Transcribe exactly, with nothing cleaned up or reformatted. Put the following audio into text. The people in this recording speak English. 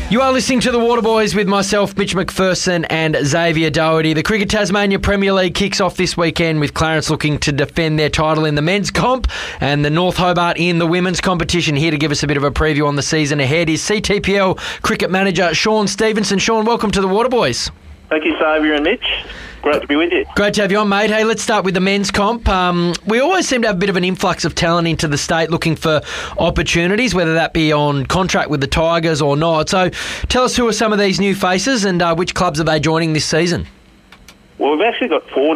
You are listening to The Waterboys with myself, Mitch McPherson and Xavier Doherty. The Cricket Tasmania Premier League kicks off this weekend with Clarence looking to defend their title in the men's comp and the North Hobart in the women's competition. Here to give us a bit of a preview on the season ahead is C T P L cricket manager Shaun Stevenson. Shaun, welcome to The Waterboys. Thank you, Xavier and Mitch. Great to be with you. Great to have you on, mate. Hey, let's start with the men's comp. Um, we always seem to have a bit of an influx of talent into the state looking for opportunities, whether that be on contract with the Tigers or not. So tell us who are some of these new faces and uh, which clubs are they joining this season? Well, we've actually got four